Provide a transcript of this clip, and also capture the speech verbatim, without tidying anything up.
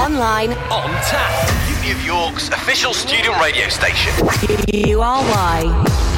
online, on tap. Uni of York's official student radio station. U R Y.